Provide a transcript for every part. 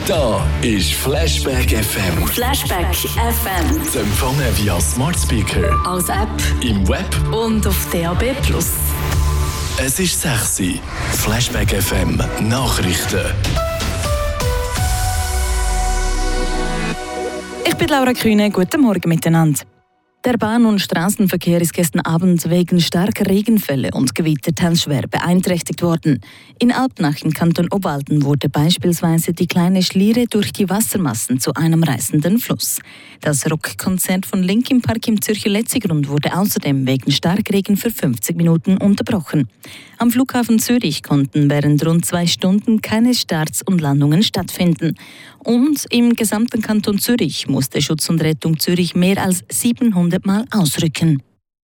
Da ist Flashback FM. Flashback FM. Zu empfangen via Smart Speaker, Als App im Web. und auf DAB+. Es ist 6 Uhr. Flashback FM Nachrichten. Ich bin Laura Kühne, guten Morgen miteinander. Der Bahn- und Straßenverkehr ist gestern Abend wegen starker Regenfälle und Gewitter schwer beeinträchtigt worden. In Alpnach im Kanton Obwalden wurde beispielsweise die kleine Schliere durch die Wassermassen zu einem reißenden Fluss. Das Rockkonzert von Linkin Park im Zürcher Letzigrund wurde außerdem wegen Starkregen für 50 Minuten unterbrochen. Am Flughafen Zürich konnten während rund 2 Stunden keine Starts und Landungen stattfinden. Und im gesamten Kanton Zürich musste Schutz und Rettung Zürich mehr als 700 Mal ausrücken.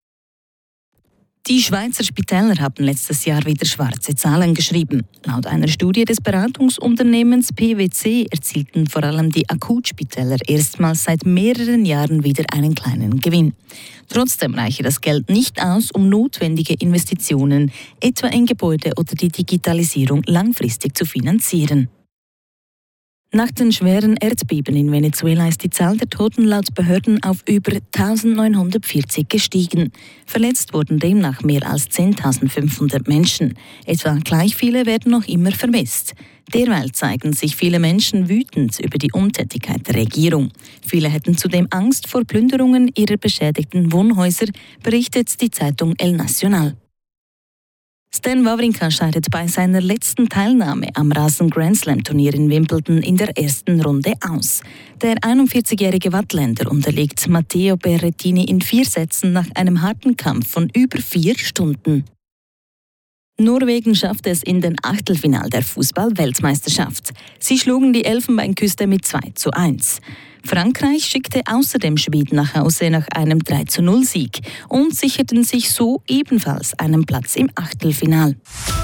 Die Schweizer Spitäler haben letztes Jahr wieder schwarze Zahlen geschrieben. Laut einer Studie des Beratungsunternehmens PwC erzielten vor allem die Akutspitäler erstmals seit mehreren Jahren wieder einen kleinen Gewinn. Trotzdem reiche das Geld nicht aus, um notwendige Investitionen, etwa in Gebäude oder die Digitalisierung, langfristig zu finanzieren. Nach den schweren Erdbeben in Venezuela ist die Zahl der Toten laut Behörden auf über 1940 gestiegen. Verletzt wurden demnach mehr als 10.500 Menschen. Etwa gleich viele werden noch immer vermisst. Derweil zeigen sich viele Menschen wütend über die Untätigkeit der Regierung. Viele hätten zudem Angst vor Plünderungen ihrer beschädigten Wohnhäuser, berichtet die Zeitung El Nacional. Stan Wawrinka scheidet bei seiner letzten Teilnahme am Rasen-Grand-Slam-Turnier in Wimbledon in der ersten Runde aus. Der 41-jährige Wattländer unterliegt Matteo Berrettini in 4 Sätzen nach einem harten Kampf von über 4 Stunden. Norwegen schaffte es in den Achtelfinal der Fußball-Weltmeisterschaft. Sie schlugen die Elfenbeinküste mit 2:1. Frankreich schickte außerdem Schweden nach Hause nach einem 3:0-Sieg und sicherten sich so ebenfalls einen Platz im Achtelfinal.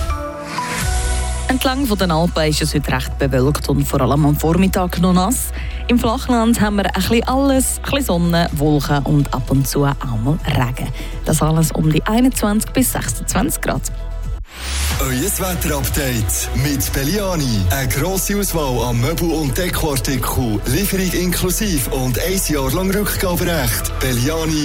Entlang den Alpen ist es heute recht bewölkt und vor allem am Vormittag noch nass. Im Flachland haben wir ein bisschen alles, ein bisschen Sonne, Wolken und ab und zu auch mal Regen. Das alles um die 21 bis 26 Grad. Euer Wetterupdate mit Belliani. Eine grosse Auswahl an Möbel- und Dekoartikeln, Lieferung inklusive und 1 Jahr lang Rückgaberecht. Belliani